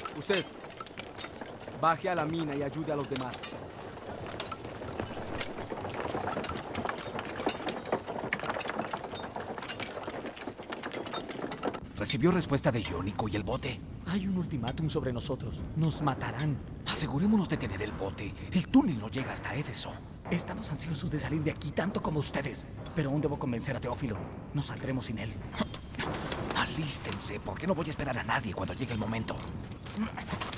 Usted, baje a la mina y ayude a los demás. ¿Recibió respuesta de Iónico y el bote? Hay un ultimátum sobre nosotros. Nos matarán. Asegurémonos de tener el bote. El túnel no llega hasta Éfeso. Estamos ansiosos de salir de aquí tanto como ustedes. Pero aún debo convencer a Teófilo. No saldremos sin él. Alístense, porque no voy a esperar a nadie cuando llegue el momento.